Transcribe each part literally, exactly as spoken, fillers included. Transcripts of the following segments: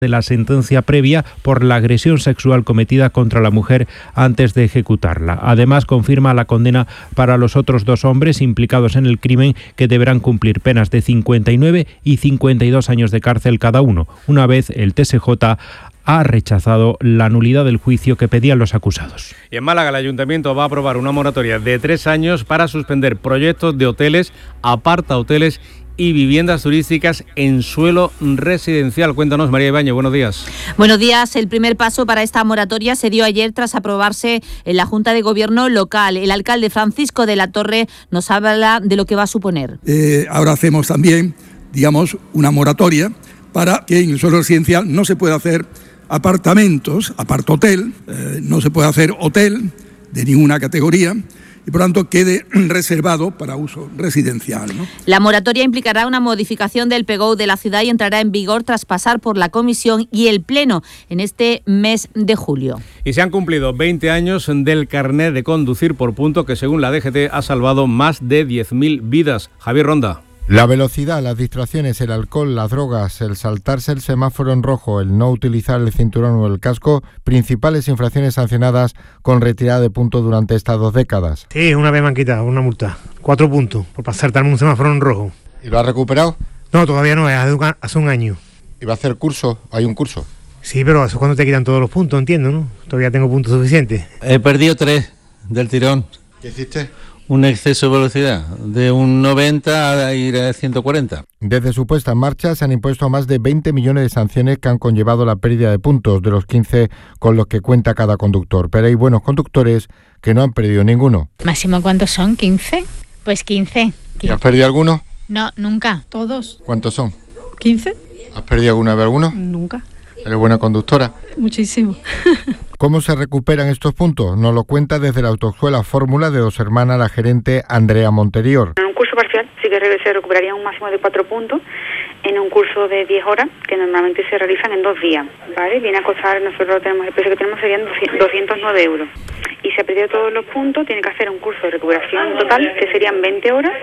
de la sentencia previa por la agresión sexual cometida contra la mujer antes de ejecutarla. Además, confirma la condena para los otros dos hombres implicados en el crimen, que deberán cumplir penas de cincuenta y nueve y cincuenta y dos años de cárcel cada uno, una vez el T S J ha rechazado la nulidad del juicio que pedían los acusados. Y en Málaga el Ayuntamiento va a aprobar una moratoria de tres años para suspender proyectos de hoteles, apartahoteles y viviendas turísticas en suelo residencial. Cuéntanos, María Ibáñez, buenos días. Buenos días. El primer paso para esta moratoria se dio ayer tras aprobarse en la Junta de Gobierno local. El alcalde Francisco de la Torre nos habla de lo que va a suponer. Eh, ahora hacemos también, digamos, una moratoria para que en el suelo residencial no se pueda hacer apartamentos, apartohotel, eh, no se puede hacer hotel de ninguna categoría, y por tanto quede reservado para uso residencial, ¿no? La moratoria implicará una modificación del P G O U de la ciudad y entrará en vigor tras pasar por la comisión y el pleno en este mes de julio. Y se han cumplido veinte años del carnet de conducir por punto, que según la D G T ha salvado más de diez mil vidas. Javier Ronda. La velocidad, las distracciones, el alcohol, las drogas, el saltarse el semáforo en rojo, el no utilizar el cinturón o el casco, principales infracciones sancionadas con retirada de puntos durante estas dos décadas. Sí, una vez me han quitado una multa, cuatro puntos, por saltarme un semáforo en rojo. ¿Y lo has recuperado? No, todavía no, hace un año. ¿Y va a hacer curso? ¿Hay un curso? Sí, pero eso es cuando te quitan todos los puntos, entiendo, ¿no? Todavía tengo puntos suficientes. He perdido tres del tirón. ¿Qué hiciste? Un exceso de velocidad, de un noventa a ir a ciento cuarenta. Desde su puesta en marcha se han impuesto más de veinte millones de sanciones que han conllevado la pérdida de puntos de los quince con los que cuenta cada conductor. Pero hay buenos conductores que no han perdido ninguno. ¿Máximo cuántos son? ¿quince? Pues quince. ¿Y has perdido alguno? No, nunca. ¿Todos? ¿Cuántos son? quince. ¿Has perdido alguna vez alguno? Nunca. ¿Eres buena conductora? Muchísimo. ¿Cómo se recuperan estos puntos? Nos lo cuenta desde la autoescuela Fórmula de Dos Hermanas la gerente Andrea Monterior. En un curso parcial sí que se recuperaría un máximo de cuatro puntos en un curso de diez horas que normalmente se realizan en dos días, ¿vale? Viene a costar, nosotros tenemos el precio que tenemos serían doscientos nueve euros. Y si ha perdido todos los puntos, tiene que hacer un curso de recuperación total que serían veinte horas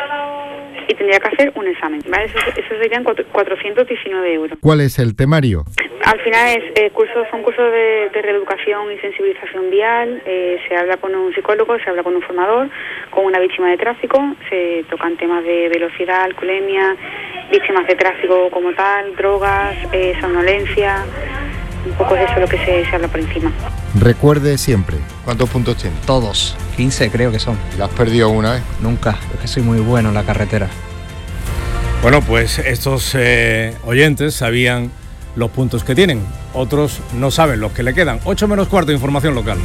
y tendría que hacer un examen, ¿vale? Eso, eso serían cuatrocientos diecinueve euros. ¿Cuál es el temario? Al final es eh, cursos, son cursos de, de reeducación y sensibilización vial, eh, se habla con un psicólogo, se habla con un formador, con una víctima de tráfico, se tocan temas de velocidad, alcoholemia, víctimas de tráfico como tal, drogas, eh, somnolencia, un poco de eso lo que se, se habla por encima. Recuerde siempre. ¿Cuántos puntos tiene? Todos, quince creo que son. ¿La has perdido alguna vez? Nunca, es que soy muy bueno en la carretera. Bueno, pues estos eh, oyentes sabían los puntos que tienen, otros no saben los que le quedan. ocho menos cuarto, información local.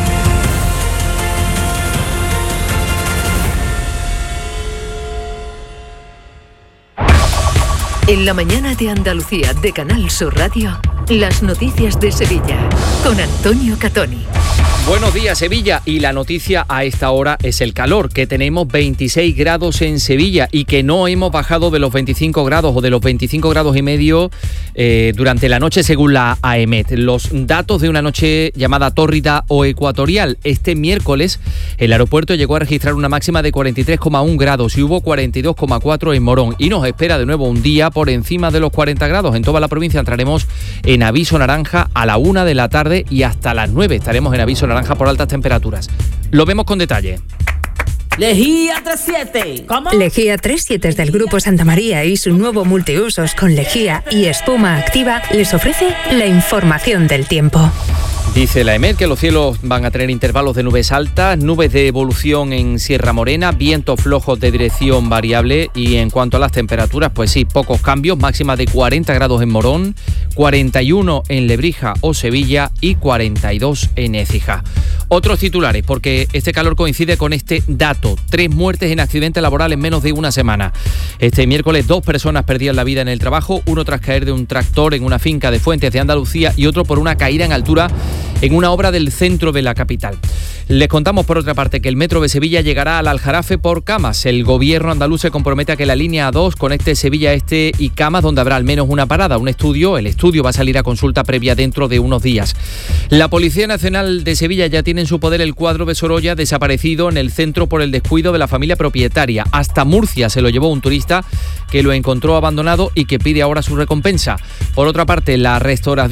En la mañana de Andalucía de Canal Sur Radio, las noticias de Sevilla con Antonio Catoni. Buenos días, Sevilla, y la noticia a esta hora es el calor, que tenemos veintiséis grados en Sevilla y que no hemos bajado de los veinticinco grados o de los veinticinco grados y medio eh, durante la noche según la AEMET. Los datos de una noche llamada tórrida o ecuatorial. Este miércoles el aeropuerto llegó a registrar una máxima de cuarenta y tres coma uno grados y hubo cuarenta y dos coma cuatro en Morón, y nos espera de nuevo un día por encima de los cuarenta grados. En toda la provincia entraremos en aviso naranja a la una de la tarde y hasta las nueve estaremos en aviso naranja por altas temperaturas. Lo vemos con detalle. Lejía treinta y siete. ¿Cómo? Lejía treinta y siete del Grupo Santa María y su nuevo multiusos con lejía y espuma activa les ofrece la información del tiempo. Dice la AEMET que los cielos van a tener intervalos de nubes altas, nubes de evolución en Sierra Morena, vientos flojos de dirección variable, y en cuanto a las temperaturas, pues sí, pocos cambios, máxima de cuarenta grados en Morón, cuarenta y uno en Lebrija o Sevilla y cuarenta y dos en Écija. Otros titulares, porque este calor coincide con este dato: tres muertes en accidente laboral en menos de una semana. Este miércoles dos personas perdían la vida en el trabajo, uno tras caer de un tractor en una finca de Fuentes de Andalucía y otro por una caída en altura en una obra del centro de la capital. Les contamos por otra parte que el metro de Sevilla llegará al Aljarafe por Camas. El gobierno andaluz se compromete a que la línea A dos conecte Sevilla Este y Camas, donde habrá al menos una parada. Un estudio, el estudio va a salir a consulta previa dentro de unos días. La Policía Nacional de Sevilla ya tiene en su poder el cuadro de Sorolla desaparecido en el centro por el descuido de la familia propietaria. Hasta Murcia se lo llevó un turista que lo encontró abandonado y que pide ahora su recompensa. Por otra parte, la restauración